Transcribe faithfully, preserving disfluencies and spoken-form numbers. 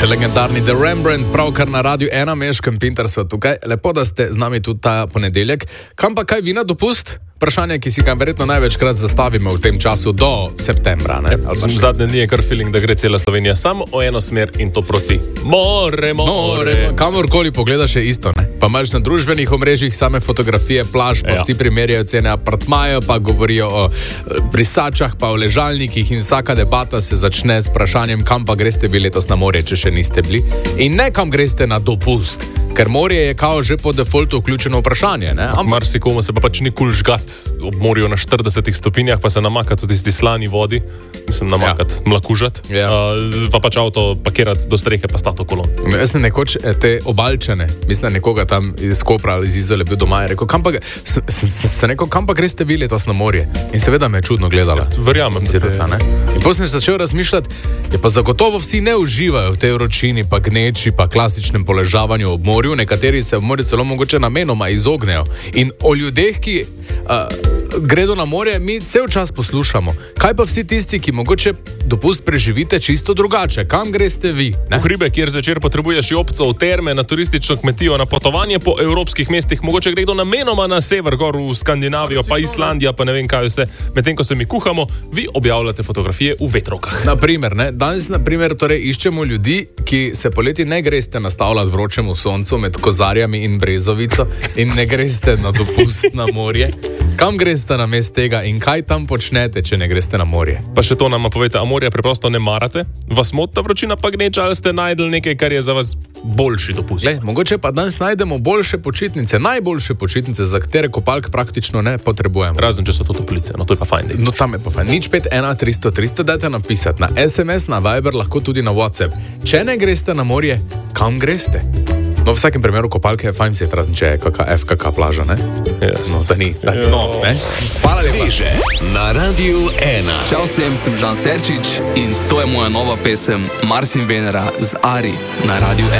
Še legendarni The Rembrandts, pravkar na Radiu ena, Meško in Pintar sva tukaj. Lepo, da ste z nami tudi ta ponedeljek. Kam pa kaj vi na dopust? Vprašanje, ki si ga verjetno največkrat zastavimo v tem času do septembra. Ne? Ja, zadnje dni je kar feeling, da gre cela Slovenija samo o eno smer in to proti more, more. more. Kamorkoli pogledaš je isto. Ne? Pa imaš na družbenih omrežjih same fotografije plaž, pa ja. Vsi primerjajo cene apartmajev, pa govorijo o brisačah, pa o ležalnikih in vsaka debata se začne s vprašanjem, kam pa greste vi letos na morje, če še niste bili. In ne kam greste na dopust, ker morje je kao že po defaultu vključeno vprašanje. Ne? Am... Marsikomu se pa pač ni kul žgat ob morju na štiridesetih stopinjah, pa se namakati v tisti slani vodi, mislim namakati, ja. Mlakužati, ja. uh, pa pač avto pakirati do strehe, pa stato kolon. Jaz sem nekoč te obalčane, mislim nekoga tam iz Kopra ali iz Izole bil doma in rekel, kam pa, se, se, se rekel, kam pa greste vi letos na morje? In seveda me je čudno gledala. Ja, verjamem, da te... ta, in potem sem začel razmišljati, je pa zagotovo vsi ne uživajo v tej vročini, pa gneči, pa klasičnem poležavanju ob morju, nekateri se v morju celo mogoče namenoma izognejo. In o ljudeh, ki uh, gredo na morje, mi cel čas poslušamo. Kaj pa vsi tisti, ki mogoče dopust preživite čisto drugače? Kam greste vi? Ne? V hribe, kjer zvečer potrebuješ jopco, v terme, na turistično kmetijo, na potovanje po evropskih mestih, mogoče gredo namenoma na sever, gor v Skandinavijo, pa Islandija, pa ne vem kaj vse. Medtem, ko se mi kuhamo, vi objavljate fotografije v vetrovkah. Naprimer, ne? Danes, naprimer, torej iščemo ljudi, ki se poleti ne greste nastavljati vročemu soncu med Kozarjami in Brezovico in ne greste na dopust na morje. Kam greste na mest tega in kaj tam počnete, če ne greste na morje? Pa še to nama povete, a morja preprosto ne marate? Vas mota vročina pa gneča, ali ste najdel nekaj, kar je za vas boljši dopust? Le, mogoče pa danes najdemo boljše počitnice, najboljše počitnice, za katere kopalk praktično ne potrebujemo. Razen, če so to toplice, no to je pa fajn. No tam je pa fajn. Nič pet ena tristo tristo, dajte napisati na es em es, na Viber, lahko tudi na WhatsApp. Če ne greste na morje, kam greste? No, v vsakem primeru kopalke je fajn set, razen če je kaka F K K plaža, ne? Yes. No, da ni. No, ne? Hvala lepa. Sveže na Radiu ena. Čau vsem, sem Žan Serčič in to je moja nova pesem Mars in Venera z Ari na Radiu ena.